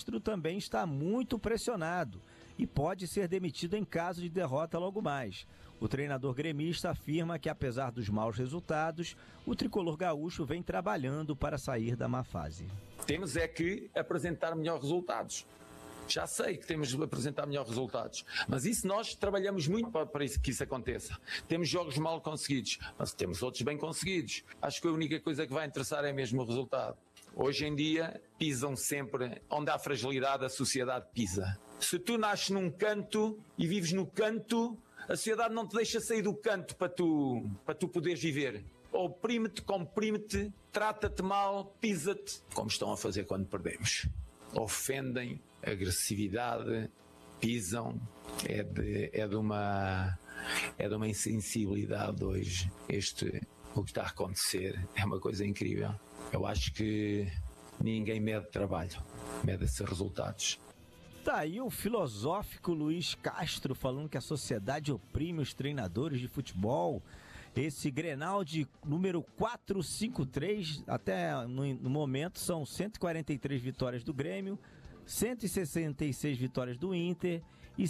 Castro também está muito pressionado e pode ser demitido em caso de derrota logo mais. O treinador gremista afirma que, apesar dos maus resultados, o tricolor gaúcho vem trabalhando para sair da má fase. Temos é que apresentar melhores resultados. Já sei que temos de apresentar melhores resultados, mas isso nós trabalhamos muito para isso, que isso aconteça. Temos jogos mal conseguidos, mas temos outros bem conseguidos. Acho que a única coisa que vai interessar é mesmo o resultado. Hoje em dia pisam sempre onde há fragilidade, a sociedade pisa. Se tu nasces num canto e vives no canto, a sociedade não te deixa sair do canto para tu poderes viver. Oprime-te, comprime-te, trata-te mal, pisa-te, como estão a fazer quando perdemos. Ofendem, agressividade, pisam, é de uma insensibilidade hoje. O que está a acontecer é uma coisa incrível. Eu acho que ninguém mede trabalho, mede-se resultados. Tá aí o filosófico Luiz Castro falando que a sociedade oprime os treinadores de futebol. Esse Grenal de número 453, até no momento, são 143 vitórias do Grêmio, 166 vitórias do Inter e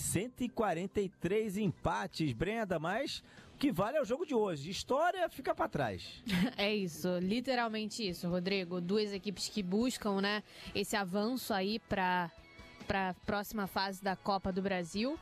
143 empates. Brenda, mas o que vale é o jogo de hoje. História fica para trás. É isso, literalmente isso, Rodrigo. Duas equipes que buscam, né, esse avanço aí para a próxima fase da Copa do Brasil.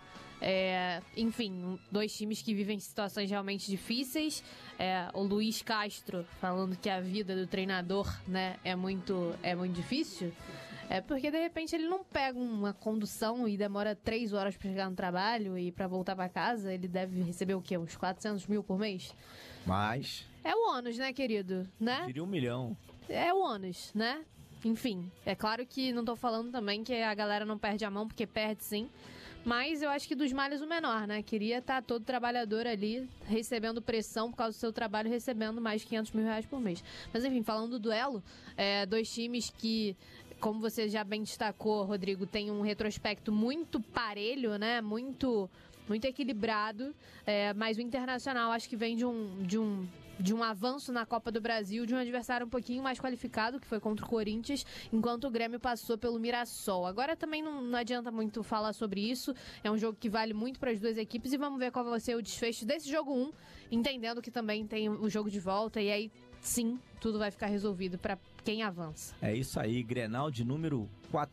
Enfim, dois times que vivem situações realmente difíceis. O Luiz Castro falando que a vida do treinador, né, é muito difícil. Porque de repente ele não pega uma condução e demora 3 horas para chegar no trabalho e para voltar para casa. Ele deve receber o quê? Uns 400 mil por mês? Mas é o ônus, né, querido? Né? Seria 1 milhão. É o ônus, né? Enfim, é claro que não tô falando também que a galera não perde a mão, porque perde sim. Mas eu acho que dos males o menor, né? Queria estar todo trabalhador ali recebendo pressão por causa do seu trabalho, recebendo mais de 500 mil reais por mês. Mas enfim, falando do duelo, dois times que, como você já bem destacou, Rodrigo, tem um retrospecto muito parelho, né? Muito equilibrado, mas o Internacional acho que vem de um avanço na Copa do Brasil, de um adversário um pouquinho mais qualificado, que foi contra o Corinthians, enquanto o Grêmio passou pelo Mirassol. Agora também não adianta muito falar sobre isso, é um jogo que vale muito para as duas equipes e vamos ver qual vai ser o desfecho desse jogo 1, entendendo que também tem o jogo de volta e aí sim, tudo vai ficar resolvido para quem avança. É isso aí, Grenal de número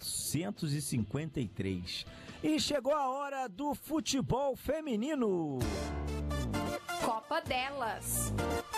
453. E chegou a hora do futebol feminino. Copa delas.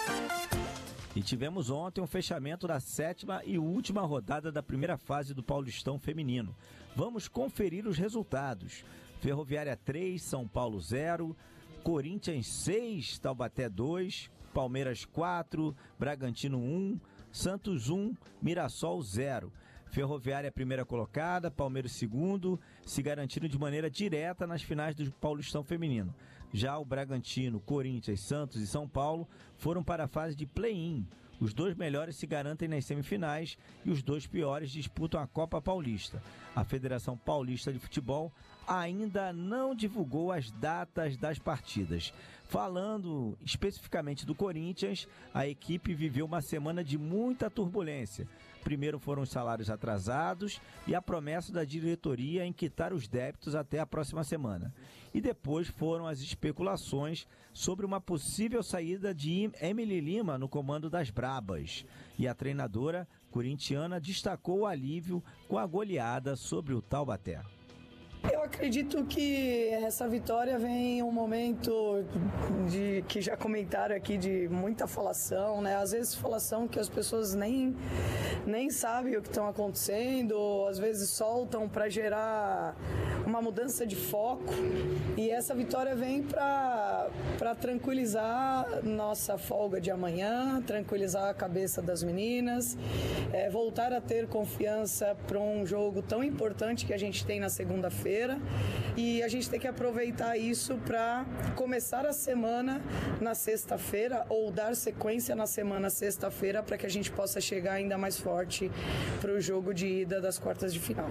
E tivemos ontem um fechamento da 7ª e última rodada da primeira fase do Paulistão Feminino. Vamos conferir os resultados. Ferroviária 3, São Paulo 0, Corinthians 6, Taubaté 2, Palmeiras 4, Bragantino 1, Santos 1, Mirassol 0. Ferroviária primeira colocada, Palmeiras segundo, se garantindo de maneira direta nas finais do Paulistão Feminino. Já o Bragantino, Corinthians, Santos e São Paulo foram para a fase de play-in. Os dois melhores se garantem nas semifinais e os dois piores disputam a Copa Paulista. A Federação Paulista de Futebol ainda não divulgou as datas das partidas. Falando especificamente do Corinthians, a equipe viveu uma semana de muita turbulência. Primeiro foram os salários atrasados e a promessa da diretoria em quitar os débitos até a próxima semana. E depois foram as especulações sobre uma possível saída de Emily Lima no comando das Brabas. E a treinadora corintiana destacou o alívio com a goleada sobre o Taubaté. Eu acredito que essa vitória vem em um momento de que já comentaram aqui de muita falação, né? Às vezes falação que as pessoas nem sabem o que estão acontecendo, às vezes soltam para gerar uma mudança de foco. E essa vitória vem para tranquilizar nossa folga de amanhã, tranquilizar a cabeça das meninas, voltar a ter confiança para um jogo tão importante que a gente tem na segunda-feira. E a gente tem que aproveitar isso para começar a semana na sexta-feira ou dar sequência na semana sexta-feira para que a gente possa chegar ainda mais forte para o jogo de ida das quartas de final.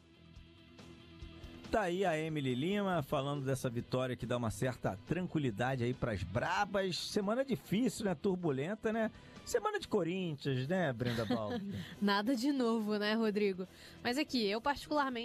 Tá aí a Emily Lima falando dessa vitória que dá uma certa tranquilidade aí pras Brabas. Semana difícil, né? Turbulenta, né? Semana de Corinthians, né, Brenda Balbi? Nada de novo, né, Rodrigo? Mas aqui, eu particularmente